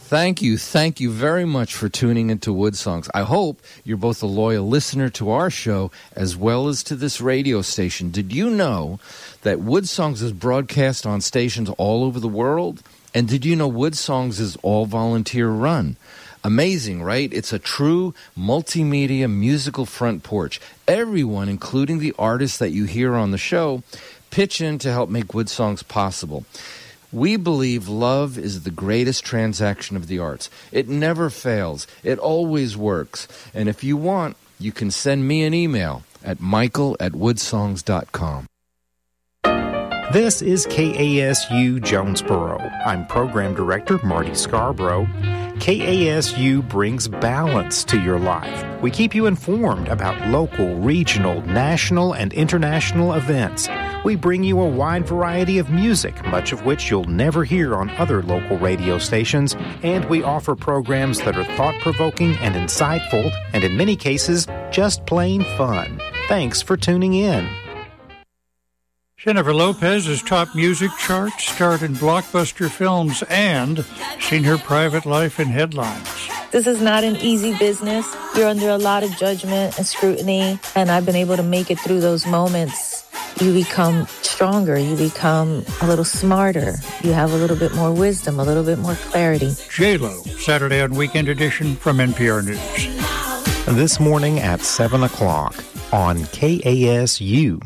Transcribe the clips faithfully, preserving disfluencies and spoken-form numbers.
Thank you. Thank you very much for tuning into Wood Songs. I hope you're both a loyal listener to our show as well as to this radio station. Did you know that Wood Songs is broadcast on stations all over the world? And did you know Wood Songs is all volunteer run? Amazing, right? It's a true multimedia musical front porch. Everyone, including the artists that you hear on the show, pitch in to help make Wood Songs possible. We believe love is the greatest transaction of the arts. It never fails. It always works. And if you want, you can send me an email at michael at woodsongs dot com. This is K A S U Jonesboro. I'm Program Director Marty Scarborough. K A S U brings balance to your life. We keep you informed about local, regional, national, and international events. We bring you a wide variety of music, much of which you'll never hear on other local radio stations, and we offer programs that are thought-provoking and insightful, and in many cases, just plain fun. Thanks for tuning in. Jennifer Lopez has topped music charts, starred in blockbuster films, and seen her private life in headlines. This is not an easy business. You're under a lot of judgment and scrutiny, and I've been able to make it through those moments. You become stronger. You become a little smarter. You have a little bit more wisdom, a little bit more clarity. J-Lo, Saturday on Weekend Edition from N P R News. This morning at seven o'clock on K A S U.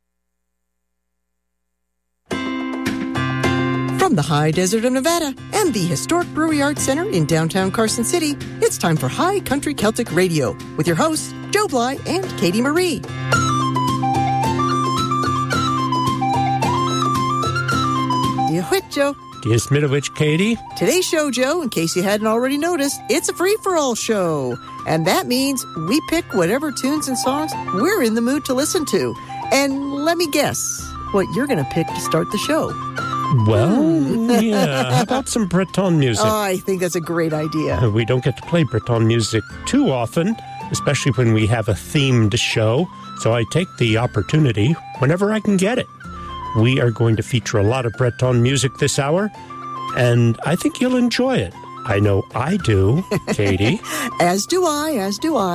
From the high desert of Nevada and the historic Brewery Arts Center in downtown Carson City, it's time for High Country Celtic Radio with your hosts, Joe Bly and Katie Marie. You whit, Joe. Dear Smitowich, Katie. Today's show, Joe, in case you hadn't already noticed, it's a free-for-all show. And that means we pick whatever tunes and songs we're in the mood to listen to. And let me guess what you're going to pick to start the show. Well, yeah. How about some Breton music? Oh, I think that's a great idea. We don't get to play Breton music too often, especially when we have a themed show. So I take the opportunity whenever I can get it. We are going to feature a lot of Breton music this hour, and I think you'll enjoy it. I know I do, Katie. As do I, as do I.